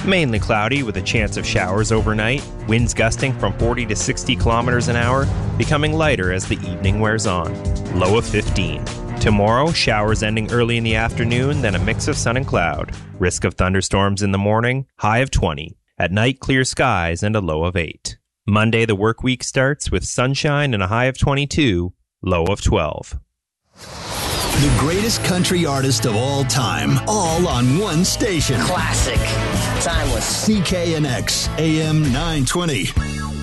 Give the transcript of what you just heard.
Mainly cloudy with a chance of showers overnight, winds gusting from 40 to 60 kilometers an hour, becoming lighter as the evening wears on. Low of 15. Tomorrow, showers ending early in the afternoon, then a mix of sun and cloud. Risk of thunderstorms in the morning, high of 20. At night, clear skies and a low of 8. Monday, the work week starts with sunshine and a high of 22, low of 12. The greatest country artist of all time, all on one station. Classic. Timeless. CKNX, AM 920.